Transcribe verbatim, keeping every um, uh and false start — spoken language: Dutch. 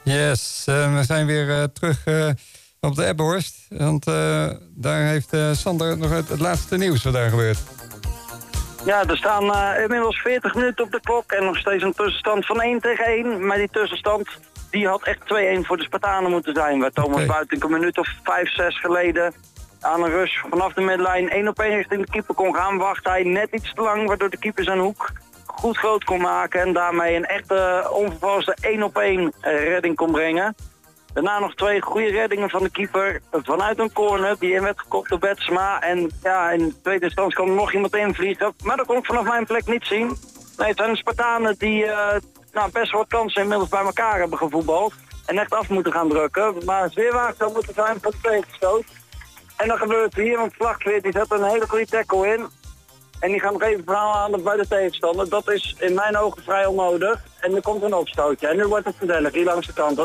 Yes, uh, we zijn weer uh, terug uh, op de Ebbehorst. Want uh, daar heeft uh, Sander nog het, het laatste nieuws wat daar gebeurt. Ja, er staan uh, inmiddels veertig minuten op de klok en nog steeds een tussenstand van één tegen één. Maar die tussenstand die had echt twee-één voor de Spartanen moeten zijn. Waar Thomas okay. Buiten een minuut of vijf, zes geleden aan een rush vanaf de midlijn één op één richting de keeper kon gaan. Wacht hij net iets te lang, waardoor de keeper zijn hoek goed groot kon maken. En daarmee een echte onvervalste één op één redding kon brengen. Daarna nog twee goede reddingen van de keeper vanuit een corner die in werd gekopt door Betsma. En ja, in tweede instantie kwam er nog iemand invliegen. Maar dat kon ik vanaf mijn plek niet zien. Nee, het zijn de Spartanen die uh, nou, best wat kansen inmiddels bij elkaar hebben gevoetbald. En echt af moeten gaan drukken. Maar zeer waard zou moeten zijn voor de tegenstoot. En dan gebeurt hier, want Vlagtweer die zet een hele goede tackle in. En die gaan nog even verhaal halen bij de tegenstander. Dat is in mijn ogen vrij onnodig. En er komt een opstootje. En nu wordt het gezellig hier langs de kant.